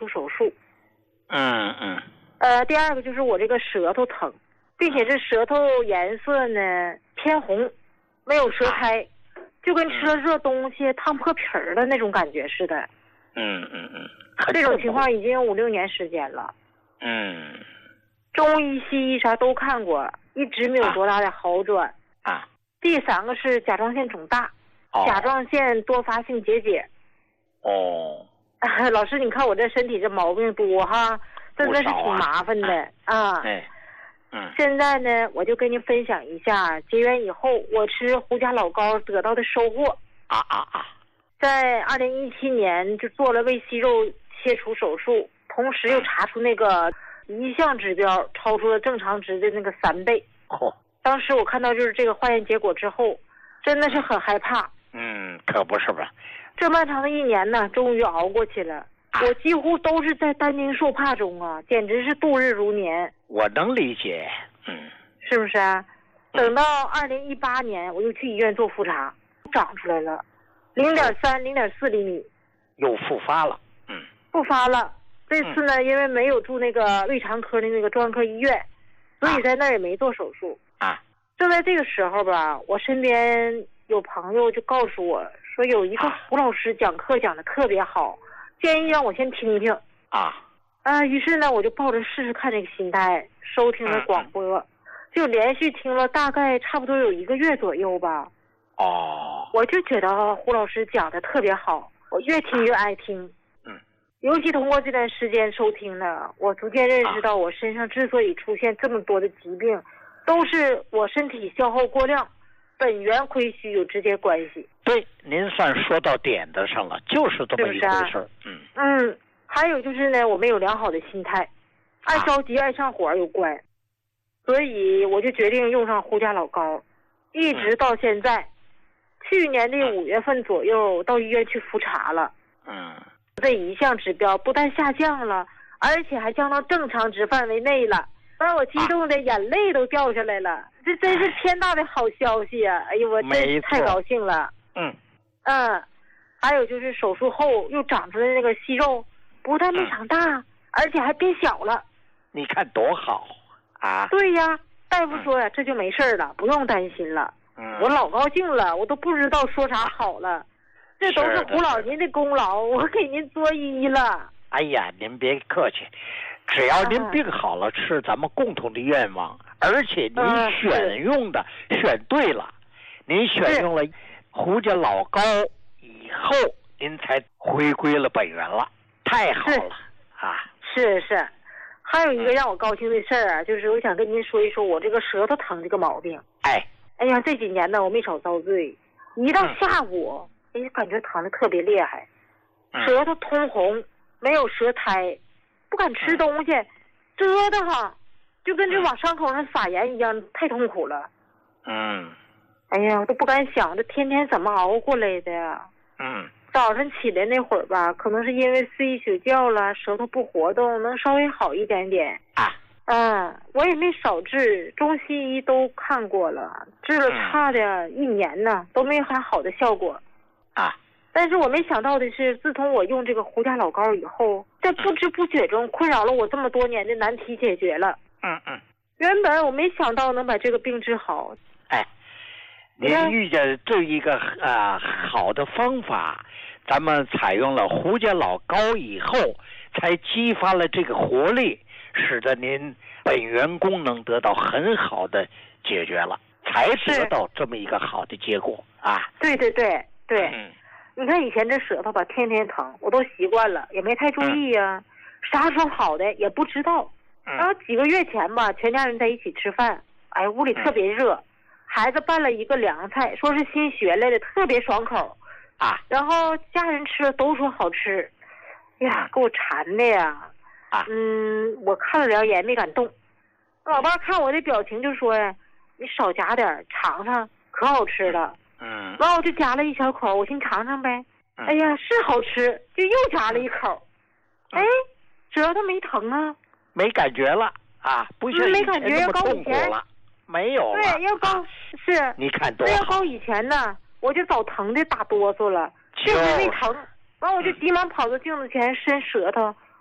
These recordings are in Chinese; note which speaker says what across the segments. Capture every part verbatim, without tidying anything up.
Speaker 1: 除手术。
Speaker 2: 嗯嗯。
Speaker 1: 呃，第二个就是我这个舌头疼，并且这舌头颜色呢偏红，没有舌苔，就跟吃了热东西烫破皮儿的那种感觉似的。
Speaker 2: 嗯嗯嗯。
Speaker 1: 这种情况已经有五六年时间了。
Speaker 2: 嗯。
Speaker 1: 中医西医啥都看过，一直没有多大的好转。
Speaker 2: 啊。
Speaker 1: 第三个是甲状腺肿大，
Speaker 2: 哦、
Speaker 1: 甲状腺多发性结节。
Speaker 2: 哦。
Speaker 1: 老师，你看我这身体这毛病多哈，真的是挺麻烦的 啊, 啊。
Speaker 2: 哎。嗯。
Speaker 1: 现在呢，我就跟您分享一下结缘以后我吃胡家老膏得到的收获。
Speaker 2: 啊啊啊！
Speaker 1: 在二零一七年就做了胃息肉切除手术，同时又查出那个一项指标超出了正常值的那个三倍。
Speaker 2: 哦。
Speaker 1: 当时我看到就是这个化验结果之后，真的是很害怕。
Speaker 2: 嗯，可不是吧？
Speaker 1: 这漫长的一年呢，终于熬过去了。啊、我几乎都是在担惊受怕中啊，简直是度日如年。
Speaker 2: 我能理解，嗯，
Speaker 1: 是不是啊？等到二零一八年，我又去医院做复查，长出来了，零点三、零点四厘米，
Speaker 2: 又复发了。嗯，
Speaker 1: 复发了。这次呢，嗯、因为没有住那个胃肠科的那个专科医院，所以在那儿也没做手术。
Speaker 2: 啊，
Speaker 1: 正在这个时候吧，我身边有朋友就告诉我说，有一个胡老师讲课讲的特别好，建议让我先听听。
Speaker 2: 啊。
Speaker 1: 啊，于是呢，我就抱着试试看这个心态收听了广播，嗯、就连续听了大概差不多有一个月左右吧。
Speaker 2: 哦。
Speaker 1: 我就觉得胡老师讲的特别好，我越听越爱听。
Speaker 2: 嗯。
Speaker 1: 尤其通过这段时间收听呢，我逐渐认识到我身上之所以出现这么多的疾病，啊、都是我身体消耗过量，本源亏虚有直接关系。
Speaker 2: 对，您算说到点子上了，就是这么一回事儿。嗯
Speaker 1: 嗯。还有就是呢，我没有良好的心态，爱着急、爱上火有关，所以我就决定用上胡家老膏，一直到现在。去年的五月份左右到医院去复查了，
Speaker 2: 嗯，
Speaker 1: 这一项指标不但下降了，而且还降到正常值范围内了，把我激动的眼泪都掉下来了。这真是天大的好消息啊！哎呦，我真是太高兴了。
Speaker 2: 嗯
Speaker 1: 嗯，还有就是手术后又长出来那个息肉。不但没长大，嗯、而且还变小了。
Speaker 2: 你看多好啊！
Speaker 1: 对呀，大夫说呀，嗯、这就没事了，不用担心了。
Speaker 2: 嗯，
Speaker 1: 我老高兴了，我都不知道说啥好了。这都是胡老您的功劳，我给您作揖了。
Speaker 2: 哎呀，您别客气，只要您病好了，是咱们共同的愿望。而且您选用的、嗯、选对了，您选用了胡家老膏以后，您才回归了本源了。太好了啊！
Speaker 1: 是是，还有一个让我高兴的事儿啊，就是我想跟您说一说我这个舌头疼这个毛病。
Speaker 2: 哎，
Speaker 1: 哎呀，这几年呢，我没少遭罪，一到下午，哎、嗯，感觉疼的特别厉害，舌头通红，没有舌苔，不敢吃东西，蛰得慌，就跟这往伤口上撒盐一样，太痛苦了。
Speaker 2: 嗯。
Speaker 1: 哎呀，我都不敢想，这天天怎么熬过来的呀？
Speaker 2: 嗯。
Speaker 1: 早上起来那会儿吧，可能是因为睡一宿觉了，舌头不活动，能稍微好一点点。
Speaker 2: 啊，
Speaker 1: 嗯，我也没少治，中西医都看过了，治了差的一年呢，嗯、都没啥好的效果。
Speaker 2: 啊，
Speaker 1: 但是我没想到的是，自从我用这个胡家老膏以后，在不知不觉中困扰了我这么多年的难题解决了。
Speaker 2: 嗯嗯。
Speaker 1: 原本我没想到能把这个病治好。
Speaker 2: 哎，您遇见这一个啊、呃、好的方法。咱们采用了胡家老膏以后，才激发了这个活力，使得您本源功能得到很好的解决了，才得到这么一个好的结果啊！
Speaker 1: 对对对对，
Speaker 2: 嗯，
Speaker 1: 你看以前这舌头吧，天天疼，我都习惯了，也没太注意呀、啊，嗯、啥时候好的也不知道。
Speaker 2: 嗯、
Speaker 1: 然后几个月前吧，全家人在一起吃饭，哎，屋里特别热，嗯、孩子拌了一个凉菜，说是新学来的，特别爽口。
Speaker 2: 啊，
Speaker 1: 然后家人吃了都说好吃，哎呀，给我馋的呀！
Speaker 2: 啊，
Speaker 1: 嗯，我看了两眼没敢动。老伴看我的表情就说呀：“你少夹点，尝尝，可好吃了。”
Speaker 2: 嗯，
Speaker 1: 然后我就夹了一小口，我寻尝尝呗。
Speaker 2: 嗯、
Speaker 1: 哎呀，是好吃，就又夹了一口。
Speaker 2: 嗯、
Speaker 1: 哎，舌头没疼啊？
Speaker 2: 没感觉了啊？不像
Speaker 1: 没感觉要高以前
Speaker 2: 了，没有了。
Speaker 1: 对，要高、啊、是。
Speaker 2: 你看多好。
Speaker 1: 要高以前呢。我就早疼的打哆嗦了，这回没疼，完我就急忙跑到镜子前伸舌头，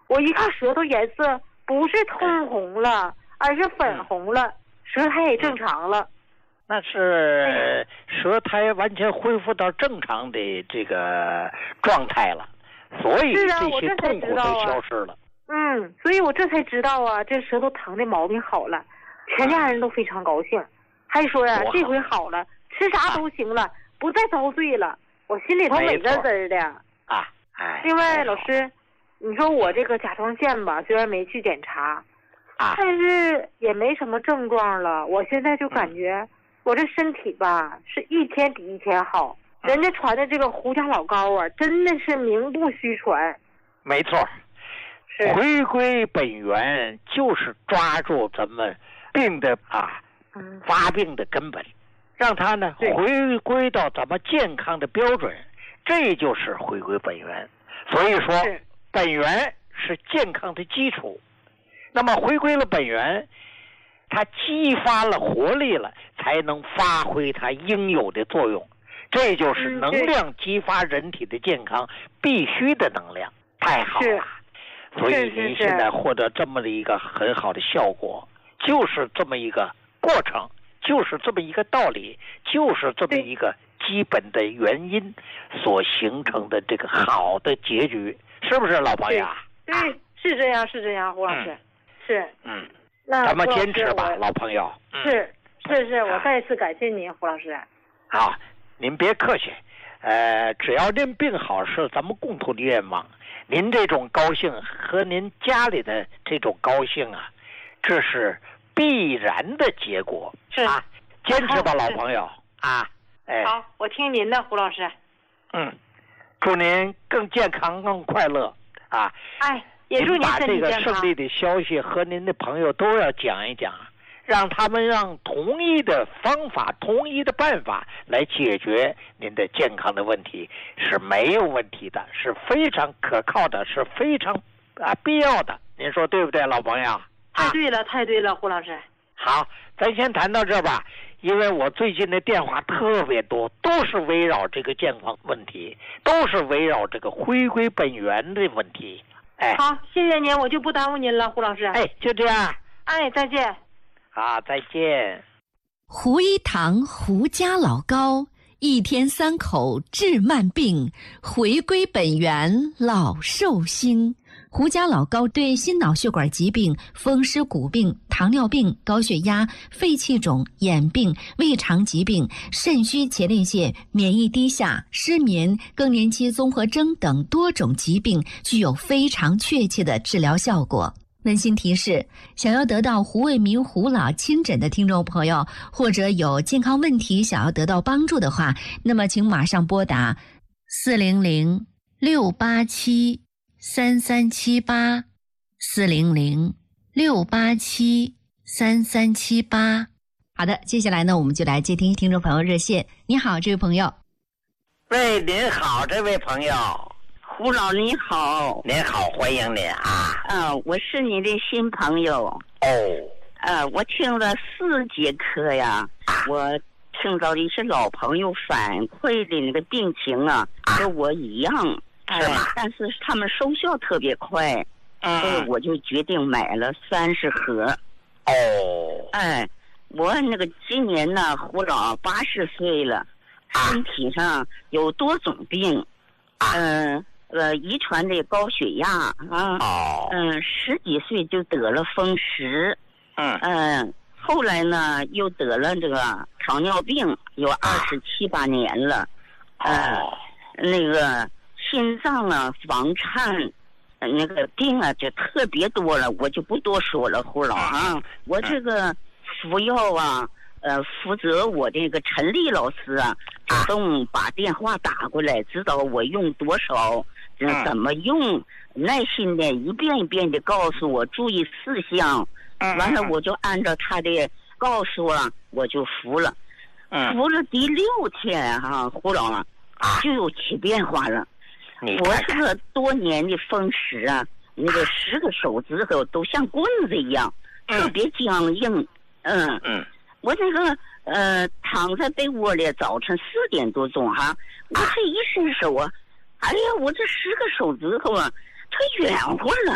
Speaker 1: 我一看舌头颜色不是通红了，而是粉红了，舌苔也正常了。
Speaker 2: 那是舌苔完全恢复到正常的这个状态了，所以这些痛苦都消失了。
Speaker 1: 嗯，所以我这才知道啊，这舌头疼的毛病好了，全家人都非常高兴，还说呀、啊，这回好了，吃啥都行了，啊、不再遭罪了。我心里头美滋滋的
Speaker 2: 啊。哎。
Speaker 1: 另外，老师，你说我这个甲状腺吧，虽然没去检查，
Speaker 2: 啊，
Speaker 1: 但是也没什么症状了。我现在就感觉。嗯我这身体吧，是一天比一天好。人家传的这个胡家老高啊，真的是名不虚传。
Speaker 2: 没错，
Speaker 1: 是
Speaker 2: 回归本源，就是抓住咱们病的啊，
Speaker 1: 嗯、
Speaker 2: 发病的根本，让它呢回归到咱们健康的标准，这就是回归本源。所以说，本源是健康的基础。那么回归了本源。它激发了活力了，才能发挥它应有的作用，这就是能量激发人体的健康必须的能量，太好了。所以您现在获得这么的一个很好的效果，就是这么一个过程，就是这么一个道理，就是这么一个基本的原因所形成的这个好的结局，是不是老朋友？
Speaker 1: 对，对，是这样，是这样，胡老师，
Speaker 2: 嗯、
Speaker 1: 是，
Speaker 2: 嗯。
Speaker 1: 那
Speaker 2: 咱们坚持吧，老朋友。
Speaker 1: 是是是，我再次感谢您，胡老师。
Speaker 2: 好，您别客气。呃，只要您病好是咱们共同的愿望。您这种高兴和您家里的这种高兴啊，这是必然的结果。
Speaker 1: 是
Speaker 2: 啊，坚持吧，老朋友啊。哎，
Speaker 1: 好，我听您的，胡老师。
Speaker 2: 嗯，祝您更健康、更快乐啊！
Speaker 1: 哎。也祝您
Speaker 2: 把这个胜利的消息和您的朋友都要讲一讲，让他们让同一的方法、同一的办法来解决您的健康的问题是没有问题的，是非常可靠的，是非常啊必要的。您说对不对，老朋友？
Speaker 1: 太对了，太对了，胡老师。
Speaker 2: 好，咱先谈到这吧，因为我最近的电话特别多，都是围绕这个健康问题，都是围绕这个回归本源的问题。哎，
Speaker 1: 好，谢谢您，我就不耽误您了，胡老师。
Speaker 2: 哎，就这样。
Speaker 1: 哎，再见。
Speaker 2: 好，再见。
Speaker 3: 胡一堂胡家老高，一天三口治慢病，回归本源老寿星。胡家老高对心脑血管疾病、风湿骨病、糖尿病、高血压、肺气肿、眼病、胃肠疾病、肾虚前列腺、免疫低下、失眠、更年期综合征等多种疾病具有非常确切的治疗效果。温馨提示：想要得到胡卫民胡老亲诊的听众朋友，或者有健康问题想要得到帮助的话，那么请马上拨打四零零六八七三三七八四零零六八七三三七八。好的，接下来呢，我们就来接听听众朋友热线。你好，这位朋友。
Speaker 4: 喂，您好，这位朋友。胡老您好。
Speaker 2: 您好，欢迎您啊。
Speaker 4: 啊，我是你的新朋友。
Speaker 2: 哦。
Speaker 4: 呃，我听了四节课呀，
Speaker 2: 啊、
Speaker 4: 我听到的是老朋友反馈的那个病情啊，
Speaker 2: 啊
Speaker 4: 跟我一样。
Speaker 2: 是吗？
Speaker 4: 但是他们收效特别快，
Speaker 2: 嗯，
Speaker 4: 所以我就决定买了三十盒。
Speaker 2: 哦，
Speaker 4: 哎，我那个今年呢，胡老八十岁了，身体上有多种病，嗯呃, 呃，遗传的高血压啊，
Speaker 2: 哦，
Speaker 4: 嗯，十几岁就得了风湿，
Speaker 2: 嗯
Speaker 4: 嗯，后来呢又得了这个糖尿病，有二十七八年了，呃，
Speaker 2: 哦，
Speaker 4: 那个。心脏啊，房颤，那个病啊，就特别多了，我就不多说了，胡老啊，我这个服药啊，呃，负责我这个陈丽老师啊，主动把电话打过来，知道我用多少，嗯，怎么用，耐心的一遍一遍的告诉我注意事项，完了我就按照他的告诉啊，我就服了，服了第六天哈、啊，胡老啊，就有起变化了。我这个多年的风湿啊，那个十个手指头都像棍子一样，特别僵硬。嗯
Speaker 2: 嗯，
Speaker 4: 我那个呃躺在被窝里，早晨四点多钟哈，我这一伸手啊，哎呀，我这十个手指头啊，它软和了。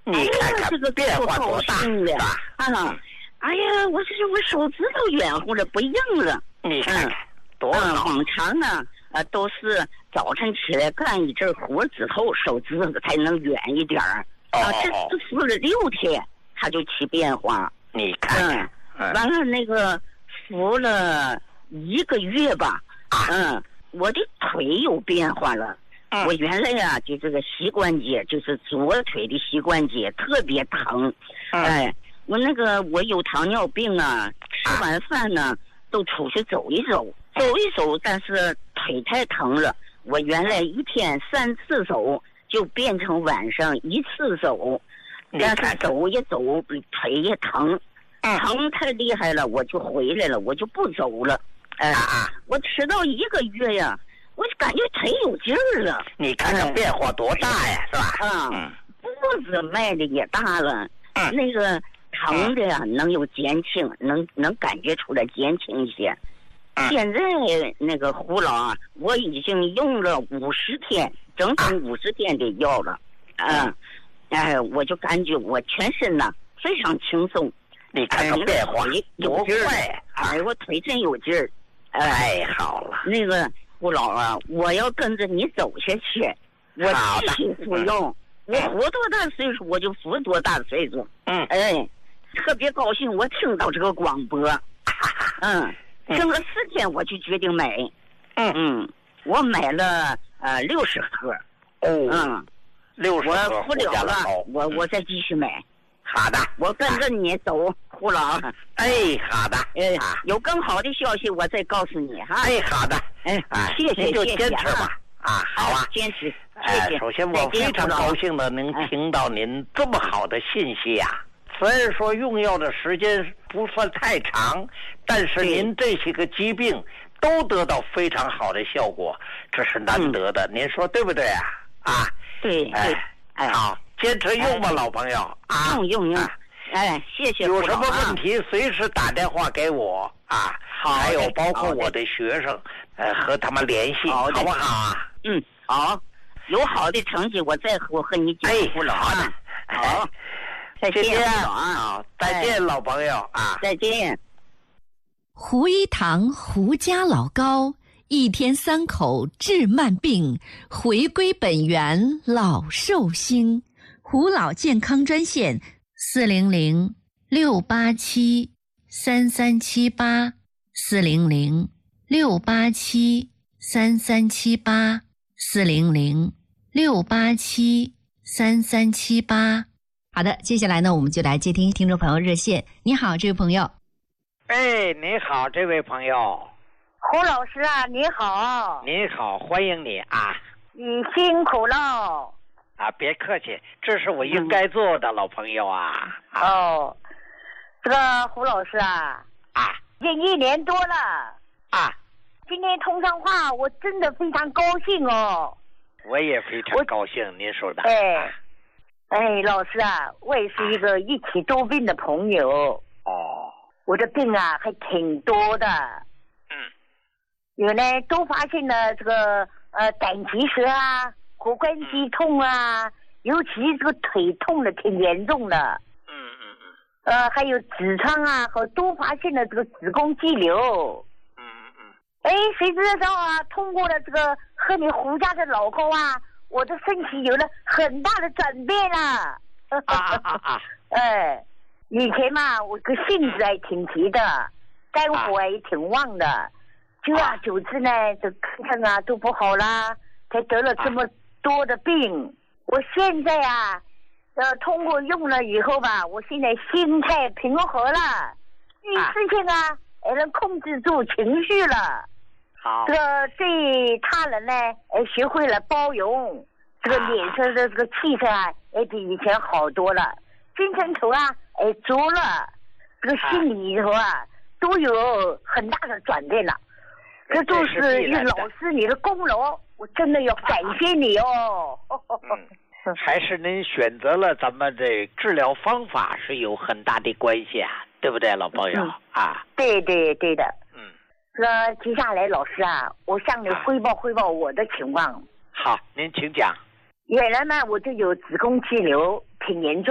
Speaker 2: 你看看
Speaker 4: 这个
Speaker 2: 变化多大
Speaker 4: 了啊！哎呀，我这我手指头软乎了，不硬了。
Speaker 2: 你看看多好。
Speaker 4: 往常呢，呃，都是早晨起来干一阵活之后，手指头才能软一点儿。啊，这这敷了六天，它就起变化。
Speaker 2: 你看，
Speaker 4: 嗯，完了那个敷了一个月吧，嗯，我的腿有变化了。我原来呀、啊，就这个膝关节，就是左腿的膝关节特别疼。哎，我那个我有糖尿病啊，吃完饭呢都出去走一走，走一走，但是腿太疼了。我原来一天三次走，就变成晚上一次走，但是走也走，腿也疼，疼太厉害了，我就回来了，我就不走了。哎，我吃到一个月呀。我就感觉腿有劲儿了，
Speaker 2: 你看看变化多大呀，是吧？
Speaker 4: 啊，步子迈的也大了，那个疼的呀能有减轻，能能感觉出来减轻一些。现在那个胡老啊，我已经用了五十天，整整五十天的药了，嗯，哎，我就感觉我全身呐非常轻松。
Speaker 2: 你看看变化多
Speaker 4: 快！哎，我腿真有劲儿，
Speaker 2: 太好了。
Speaker 4: 那个。胡老啊，我要跟着你走下去，我继续服用。我活多大岁数，我就服多大岁数。
Speaker 2: 嗯，
Speaker 4: 哎，特别高兴，我听到这个广播。嗯，听了四天，我就决定买。
Speaker 2: 嗯
Speaker 4: 嗯，我买了呃六十盒。
Speaker 2: 哦，
Speaker 4: 嗯，
Speaker 2: 六十盒。
Speaker 4: 我服了了，我我再继续买。
Speaker 2: 好的，
Speaker 4: 我跟着你走，胡老。
Speaker 2: 哎，好的，
Speaker 4: 哎，有更好的消息我再告诉你哈。
Speaker 2: 哎，好的，
Speaker 4: 哎，谢谢，
Speaker 2: 您就坚持吧。啊，好啊，
Speaker 4: 坚持，
Speaker 2: 谢谢。首先，我非常高兴的能听到您这么好的信息呀。虽然说用药的时间不算太长，但是您这些个疾病都得到非常好的效果，这是难得的。您说对不对啊？啊，
Speaker 4: 对，对，
Speaker 2: 哎，好。坚持用吧，老朋友啊！
Speaker 4: 用用用，哎，谢谢。
Speaker 2: 有什么问题随时打电话给我啊！还有包括我的学生，呃，和他们联系，好不好啊？
Speaker 4: 嗯，好。有好的成绩，我再和和你讲胡老啊。好，再见
Speaker 2: 啊！再见，老朋友啊！
Speaker 4: 再见。
Speaker 3: 胡一堂胡家老高，一天三口治慢病，回归本源老寿星。胡老健康专线四零零六八七三三七八四零零六八七三三七八四零零六八七三三七八。好的，接下来呢，我们就来接听听众朋友热线。你好，这位朋友。
Speaker 2: 哎，你好，这位朋友。
Speaker 1: 胡老师啊，你好。
Speaker 2: 你好，欢迎你啊。
Speaker 1: 你辛苦了。
Speaker 2: 啊，别客气，这是我应该做的，嗯、老朋友啊。
Speaker 1: 哦，这个胡老师啊，
Speaker 2: 啊，
Speaker 1: 已经一年多了
Speaker 2: 啊。
Speaker 1: 今天通上话，我真的非常高兴哦。
Speaker 2: 我也非常高兴，您说的。
Speaker 1: 哎，
Speaker 2: 啊、
Speaker 1: 哎，老师啊，我也是一个一起多病的朋友。
Speaker 2: 哦。
Speaker 1: 我的病啊，还挺多的。
Speaker 2: 嗯。
Speaker 1: 有呢，都发现了这个呃胆结石啊。骨关节痛啊，尤其这个腿痛的挺严重的。
Speaker 2: 嗯嗯嗯。
Speaker 1: 呃，还有痔疮啊，和都发现了这个子宫肌瘤。
Speaker 2: 嗯嗯。
Speaker 1: 哎，谁知道啊？通过了这个喝你胡家的老高啊，我的身体有了很大的转变了。
Speaker 2: 啊啊啊！
Speaker 1: 哎，以前嘛，我个性子还挺急的，肝火也挺旺的，久而久之呢，这看看啊都不好啦，才得了这么。多的病，我现在啊，呃，通过用了以后吧，我现在心态平和了，遇事情啊，也能控制住情绪了。
Speaker 2: 好，
Speaker 1: 这个对他人呢，哎，学会了包容，这个脸色的这个气色啊，也比以前好多了，精神头啊，哎，足了，这个心里头啊，都有很大的转变了。这都是于老师你的功劳。我真的要感谢你哦。
Speaker 2: 嗯，还是您选择了咱们这治疗方法是有很大的关系啊，对不对，老朋友、嗯、啊？
Speaker 1: 对对对的。
Speaker 2: 嗯，
Speaker 1: 那接下来老师啊，我向你汇报汇报我的情况。
Speaker 2: 好，您请讲。
Speaker 1: 原来呢，我就有子宫肌瘤，挺严重。